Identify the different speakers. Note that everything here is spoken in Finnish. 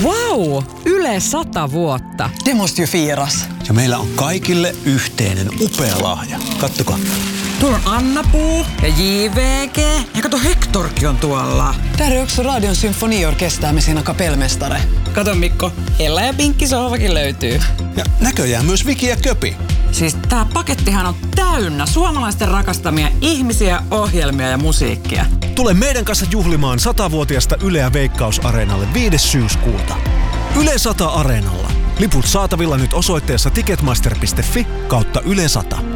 Speaker 1: Wow! Yle 100 vuotta.
Speaker 2: Det måste ju firas.
Speaker 3: Ja meillä on kaikille yhteinen upea lahja. Kattokaa.
Speaker 2: Tuolla on Anna-Puu ja JVG. Ja kato, Hectorkin on tuolla. Där är också Radion symfoniorkester med sina kapellmästare. Kato Mikko, Ella ja Pinkki sohvakin löytyy.
Speaker 3: Ja näköjään myös Viki ja Köpi.
Speaker 2: Siis tää pakettihan on täynnä suomalaisten rakastamia ihmisiä, ohjelmia ja musiikkia.
Speaker 3: Tule meidän kanssa juhlimaan 100-vuotiaasta Yleä Veikkaus-areenalle 5. syyskuuta. Yle 100 Areenalla. Liput saatavilla nyt osoitteessa ticketmaster.fi/Yle 100.